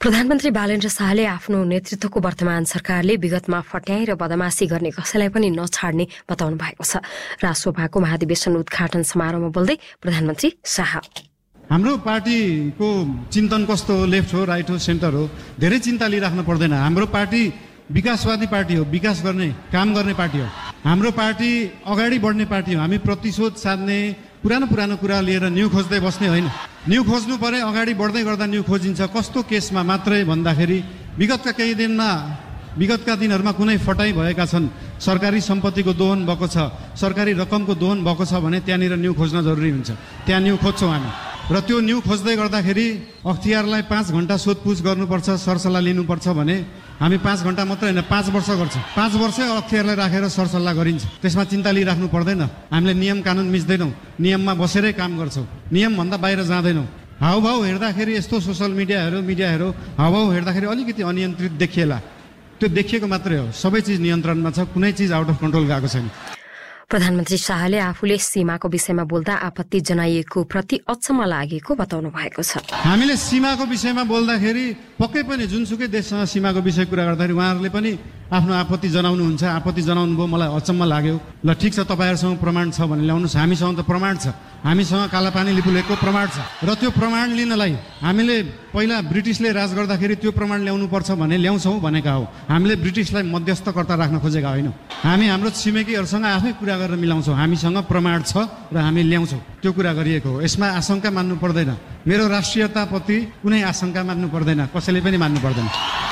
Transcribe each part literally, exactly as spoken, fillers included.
प्रधानमन्त्री बालेन्द्र शाहले आफ्नो नेतृत्वको वर्तमान सरकारले विगतमा फट्याई र बदमाशी गर्ने कसैलाई पनि नछाड्ने बताउनु भएको छ। राष्ट्रसभाको महाधिवेशन उद्घाटन समारोहमा बोल्दै प्रधानमन्त्री शाह हाम्रो पार्टीको चिन्तन कस्तो हो, लेफ्ट हो, राइट हो, सेन्टर हो, धेरै चिन्ता लिइराख्नु पर्दैन। हाम्रो पार्टी विकासवादी पार्टी हो, विकास गर्ने काम गर्ने पार्टी हो। हाम्रो पार्टी अगाडि बढ्ने पार्टी हो। हामी प्रतिशोध साध्ने पुरानो पुरानो कुरा लिएर न्यू खोज्दै बस्ने होइन। न्यू खोज्नु परे अगाडि बढ्दै गर्दा न्यू खोजिन्छ। कस्तो केसमा मात्रै भन्दाखेरि विगतका केही दिनमा विगतका दिनहरूमा कुनै फटाई भएका छन्, सरकारी सम्पत्तिको दोहन भएको छ, सरकारी रकमको दोहन भएको छ भने त्यहाँनिर न्यू खोज्न जरुरी हुन्छ। त्यहाँ न्यू खोज्छौँ हामी र त्यो न्यू खोज्दै गर्दाखेरि अख्तियारलाई पाँच घन्टा सोधपुछ गर्नुपर्छ, सरसल्लाह लिनुपर्छ भने हामी पाँच घन्टा मात्रै होइन पाँच वर्ष गर्छौँ। पाँच वर्ष अख्तियारलाई राखेर सरसल्लाह गरिन्छ। त्यसमा चिन्ता लिइराख्नु पर्दैन। हामीले नियम कानुन मिच्दैनौँ, नियममा बसेरै काम गर्छौँ, नियमभन्दा बाहिर जाँदैनौँ। हाउभाउ हेर्दाखेरि यस्तो सोसल मिडियाहरू मिडियाहरू हाउभाउ हेर्दाखेरि अलिकति अनियन्त्रित देखिएला, त्यो देखिएको मात्रै हो। सबै चिज नियन्त्रणमा छ, कुनै चिज आउट अफ कन्ट्रोल गएको छैन। प्रधानमन्त्री शाहले आफूले सीमाको विषयमा बोल्दा आपत्ति जनाइएको प्रति अचम्म लागेको बताउनु भएको छ। हामीले सीमाको विषयमा बोल्दाखेरि पक्कै पनि जुनसुकै देशसँग सीमाको विषय कुरा गर्दाखेरि उहाँहरूले पनि आफ्नो आपत्ति जनाउनुहुन्छ। आपत्ति जनाउनु भयो, मलाई अचम्म लाग्यो। ल ठिक छ, तपाईँहरूसँग प्रमाण छ भने ल्याउनुहोस्। हामीसँग त प्रमाण छ, हामीसँग कालापानी लिपुलेखको प्रमाण छ र त्यो प्रमाण लिनलाई हामीले पहिला ब्रिटिसले राज गर्दाखेरि त्यो प्रमाण ल्याउनु पर्छ भने ल्याउँछौँ भनेका हो। हामीले ब्रिटिसलाई मध्यस्थकर्ता राख्न खोजेका होइनौँ। हामी हाम्रो छिमेकीहरूसँग आफै कुरा गरेर मिलाउँछौँ। हामीसँग प्रमाण छ र हामी ल्याउँछौँ, त्यो कुरा गरिएको हो। यसमा आशंका मान्नु पर्दैन। मेरो राष्ट्रियताप्रति कुनै आशंका मान्नु पर्दैन, कसैले पनि मान्नु पर्दैन।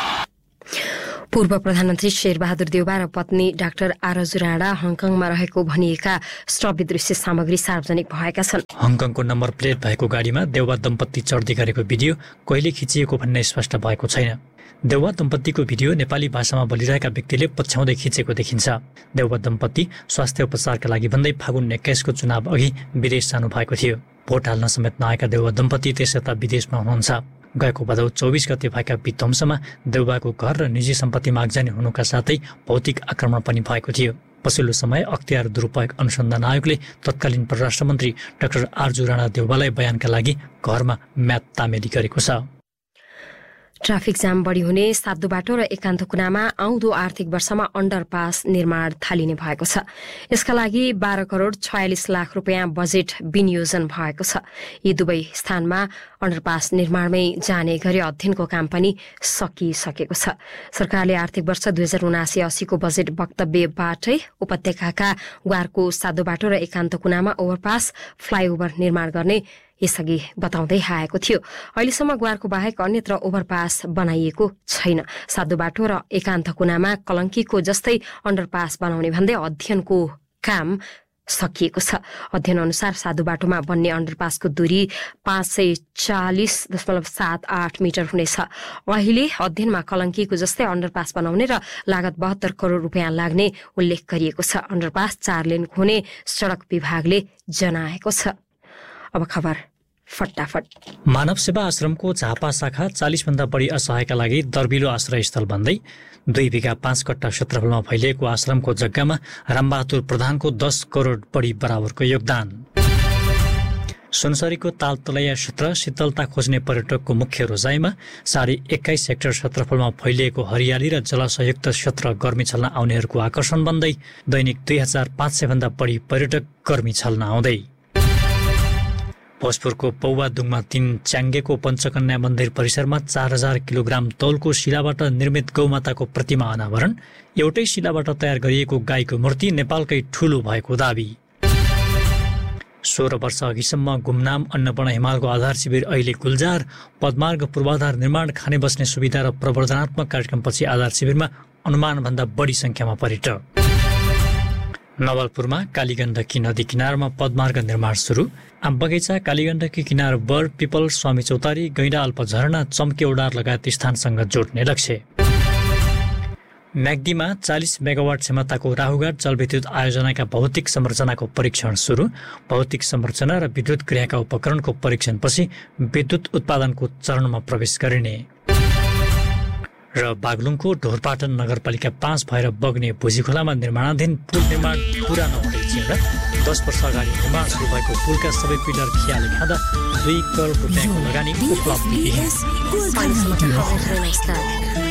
पूर्व प्रधानमन्त्री शेरबहादुर देउवा र पत्नी डाक्टर आरजु राणा हङकङमा रहेको भनिएका स्टबी दृश्य सामग्री सार्वजनिक भएका छन्। हङकङको नम्बर प्लेट भएको गाडीमा देउवा दम्पत्ति चढ्दै गरेको भिडियो कहिले खिचिएको भन्ने स्पष्ट भएको छैन। देउवा दम्पत्तिको भिडियो नेपाली भाषामा बोलिरहेका व्यक्तिले पछ्याउँदै खिचेको देखिन्छ। देउवा दम्पत्ति स्वास्थ्य उपचारका लागि भन्दै फागुन एक्काइसको चुनाव अघि विदेश जानु भएको थियो। भोट हाल्न समेत नआएका देउवा दम्पत्ति त्यसयता विदेशमा हुनुहुन्छ। गएको भदौ चौबिस गते भएका विध्वंसमा देउवाको घर र निजी सम्पत्ति मागजानी हुनुका साथै भौतिक आक्रमण पनि भएको थियो। पछिल्लो समय अख्तियार दुरुपयोग अनुसन्धान आयोगले तत्कालीन परराष्ट्र मन्त्री डाक्टर आरजु राणा देउवालाई बयानका लागि घरमा म्याद तामेली गरेको छ। ट्राफिक जाम बढी हुने सातो बाटो र एकान्त कुनामा आउँदो आर्थिक वर्षमा अन्डरपास निर्माण थालिने भएको छ। यसका लागि बाह्र करोड़ छयालिस लाख रुपियाँ बजेट विनियोजन भएको छ। यी दुवै स्थानमा अन्डरपास निर्माणमै जाने गरी अध्ययनको काम पनि सकिसकेको छ। सरकारले आर्थिक वर्ष दुई हजार उनासी अस्सीको बजेट वक्तव्यबाटै उपत्यकाका ग्वारको सातो बाटो र एकान्त कुनामा ओभरपास फ्लाइओभर निर्माण गर्ने यसअघि बताउँदै आएको थियो। अहिलेसम्म ग्वारको बाहेक अन्यत्र ओभरपास बनाइएको छैन। सातो बाटो र एकान्त कुनामा कलंकीको जस्तै अन्डरपास बनाउने भन्दै अध्ययनको काम सकिएको छ। अध्ययन अनुसार सातो बाटोमा बन्ने अन्डरपासको दूरी पाँच सय चालिस दशमलव सात आठ मिटर हुनेछ। अहिले अध्ययनमा कलंकीको जस्तै अन्डरपास बनाउने र लागत बहत्तर करोड़ रुपियाँ लाग्ने उल्लेख गरिएको छ। अन्डरपास चार लेनको हुने सड़क विभागले जनाएको छ। अब खबर फटाफट। मानव सेवा आश्रमको झापा शाखा चालीस भन्दा बढी असहायका लागि दर्बिलो आश्रय स्थल भन्दै दुई बिघा पाँच कट्टा क्षेत्रफलमा फैलिएको आश्रमको जग्गामा रामबहादुर प्रधानको दस करोड़ बढी बराबरको योगदान। सुनसरीको तालतलैया क्षेत्र शीतलता खोज्ने पर्यटकको मुख्य रोजाइमा साढे एक्काइस हेक्टर क्षेत्रफलमा फैलिएको हरियाली र जलाशयुक्त क्षेत्र गर्मी छल्न आउनेहरूको आकर्षण बन्दै दैनिक दुई हजार पाँच सय भन्दा बढी पर्यटक गर्मी छल्न आउँदै। भोजपुरको पौवादुङमा तीन च्याङ्गेको पञ्चकन्या मन्दिर परिसरमा चार हजार किलोग्राम तौलको शिलाबाट निर्मित गौमाताको प्रतिमा अनावरण। एउटै शिलाबाट तयार गरिएको गाईको मूर्ति नेपालकै ठूलो भएको दावी। सोह्र वर्ष अघिसम्म गुमनाम अन्नपूर्ण हिमालको आधार शिविर अहिले गुल्जार। पदमार्ग पूर्वाधार निर्माण, खाने बस्ने सुविधा र प्रवर्धनात्मक कार्यक्रमपछि आधार शिविरमा अनुमानभन्दा बढी संख्यामा पर्यटक। नवलपुरमा कालीगण्डकी नदी किनारमा पदमार्ग निर्माण सुरु। आम बगैँचा, कालीगण्डकी किनार बर, पिपल, स्वामी चौतारी, गैंडा अल्प झरना, चम्के उडार लगायत स्थानसँग जोड्ने लक्ष्य। म्याग्दीमा चालीस मेगावाट क्षमताको राहुघाट जलविद्युत आयोजनाका भौतिक संरचनाको परीक्षण सुरु। भौतिक संरचना र विद्युत क्रियाका उपकरणको परीक्षणपछि विद्युत उत्पादनको चरणमा प्रवेश गरिने। र बागलुङको ढोरपाटन नगरपालिका पाँच भएर बग्ने भुजी खोलामा निर्माणाधीन पुल निर्माण पुरा नहुँदै चिन्डा दस वर्ष अगाडि निर्माण सुरु भएको पुलका सबै पिलर खियाले खाँदा दुई करोड रुपियाँको लगानी उपलब्ध